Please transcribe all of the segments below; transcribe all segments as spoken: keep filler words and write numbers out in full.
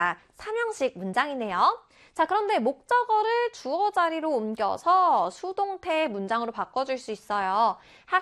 아, 삼형식 문장이네요. 자, 그런데 목적어를 주어 자리로 옮겨서 수동태 문장으로 바꿔줄 수 있어요.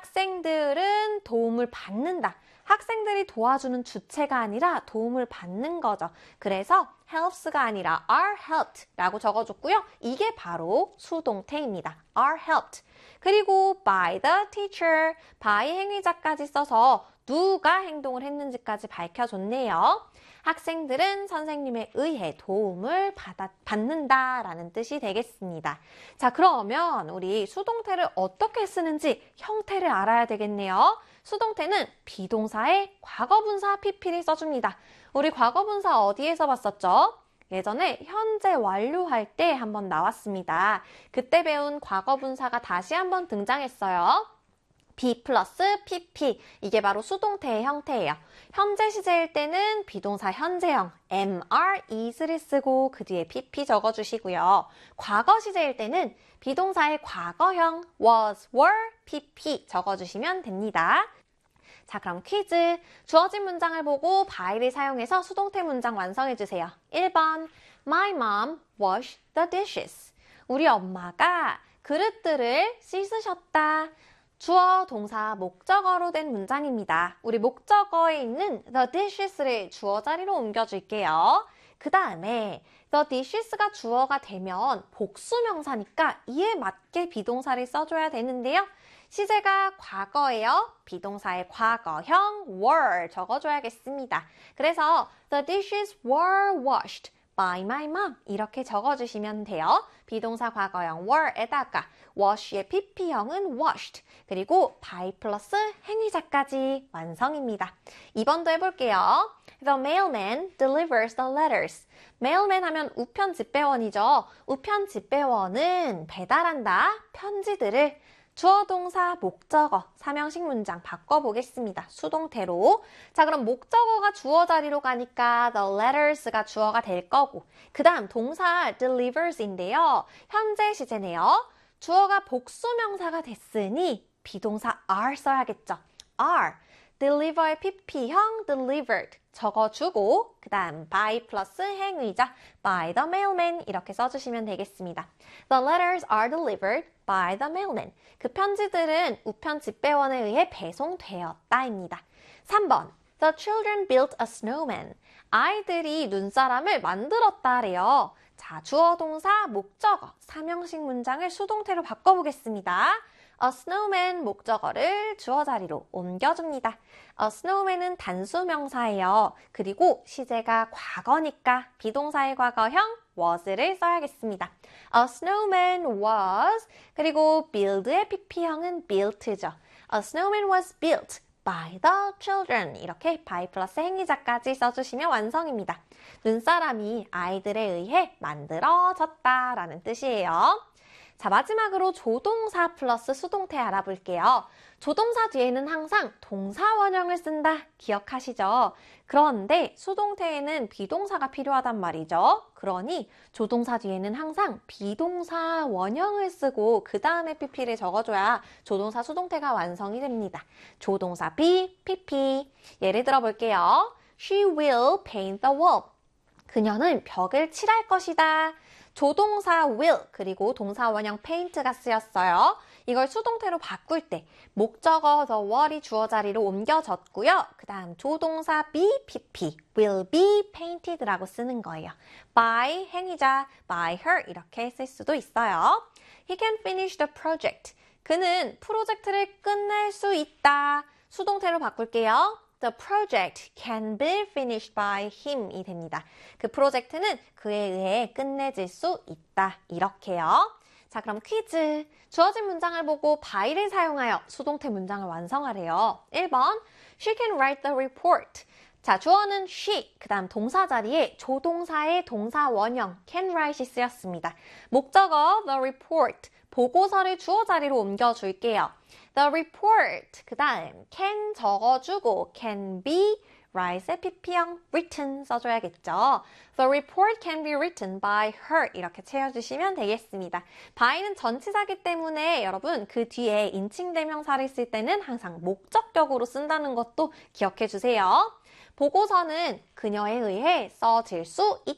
학생들은 도움을 받는다. 학생들이 도와주는 주체가 아니라 도움을 받는 거죠. 그래서 helps가 아니라 are helped 라고 적어줬고요. 이게 바로 수동태입니다. are helped. 그리고 by the teacher, by 행위자까지 써서 누가 행동을 했는지까지 밝혀줬네요. 학생들은 선생님에 의해 도움을 받아, 받는다라는 뜻이 되겠습니다. 자, 그러면 우리 수동태를 어떻게 쓰는지 형태를 알아야 되겠네요. 수동태는 비동사의 과거분사 피피를 써줍니다. 우리 과거분사 어디에서 봤었죠? 예전에 현재 완료할 때 한번 나왔습니다. 그때 배운 과거분사가 다시 한번 등장했어요. be 플러스 pp, 이게 바로 수동태의 형태예요. 현재 시제일 때는 비동사 현재형 am, are, is를 쓰고 그 뒤에 pp 적어주시고요. 과거 시제일 때는 비동사의 과거형 was, were, pp 적어주시면 됩니다. 자, 그럼 퀴즈. 주어진 문장을 보고 by를 사용해서 수동태 문장 완성해주세요. 일 번 My mom washed the dishes. 우리 엄마가 그릇들을 씻으셨다. 주어, 동사, 목적어로 된 문장입니다. 우리 목적어에 있는 the dishes를 주어 자리로 옮겨줄게요. 그 다음에 the dishes가 주어가 되면 복수명사니까 이에 맞게 비동사를 써줘야 되는데요. 시제가 과거예요. 비동사의 과거형 were 적어줘야겠습니다. 그래서 the dishes were washed by my mom 이렇게 적어주시면 돼요. 비동사 과거형 were에다가 wash의 pp형은 washed 그리고 by 플러스 행위자까지 완성입니다. 이 번도 해볼게요. The mailman delivers the letters. mailman 하면 우편 집배원이죠. 우편 집배원은 배달한다. 편지들을 주어, 동사, 목적어, 삼형식 문장 바꿔보겠습니다. 수동태로. 자, 그럼 목적어가 주어 자리로 가니까 the letters가 주어가 될 거고 그 다음 동사 delivers인데요. 현재 시제네요. 주어가 복수명사가 됐으니 비동사 are 써야겠죠. are. deliver의 pp형 delivered 적어주고 그 다음 by 플러스 행위자 by the mailman 이렇게 써주시면 되겠습니다. The letters are delivered by the mailman. 그 편지들은 우편 집배원에 의해 배송되었다입니다. 삼 번 The children built a snowman. 아이들이 눈사람을 만들었다래요. 자, 주어, 동사, 목적어, 삼형식 문장을 수동태로 바꿔보겠습니다. A snowman 목적어를 주어 자리로 옮겨줍니다. A snowman은 단수명사예요. 그리고 시제가 과거니까 비동사의 과거형 was를 써야겠습니다. A snowman was 그리고 build의 pp형은 built죠. A snowman was built by the children 이렇게 by 플러스 행위자까지 써주시면 완성입니다. 눈사람이 아이들에 의해 만들어졌다라는 뜻이에요. 자, 마지막으로 조동사 플러스 수동태 알아볼게요. 조동사 뒤에는 항상 동사 원형을 쓴다. 기억하시죠? 그런데 수동태에는 비동사가 필요하단 말이죠. 그러니 조동사 뒤에는 항상 비동사 원형을 쓰고 그 다음에 pp를 적어줘야 조동사 수동태가 완성이 됩니다. 조동사 be, pp. 예를 들어 볼게요. She will paint the wall. 그녀는 벽을 칠할 것이다. 조동사 will 그리고 동사 원형 paint가 쓰였어요. 이걸 수동태로 바꿀 때 목적어 the wall이 주어 자리로 옮겨졌고요. 그 다음 조동사 be, pp, will be painted라고 쓰는 거예요. by 행위자, by her 이렇게 쓸 수도 있어요. He can finish the project. 그는 프로젝트를 끝낼 수 있다. 수동태로 바꿀게요. The project can be finished by him이 됩니다. 그 프로젝트는 그에 의해 끝내질 수 있다. 이렇게요. 자, 그럼 퀴즈. 주어진 문장을 보고 by를 사용하여 수동태 문장을 완성하래요. 일 번 She can write the report. 자, 주어는 she, 그 다음 동사 자리에 조동사의 동사 원형 can write이 쓰였습니다. 목적어 the report, 보고서를 주어 자리로 옮겨줄게요. The report, 그 다음 can 적어주고 can be, write의 pp형 written 써줘야겠죠. The report can be written by her 이렇게 채워주시면 되겠습니다. by는 전치사기 때문에 여러분 그 뒤에 인칭대명사를 쓸 때는 항상 목적격으로 쓴다는 것도 기억해 주세요. 보고서는 그녀에 의해 써질 수 있다.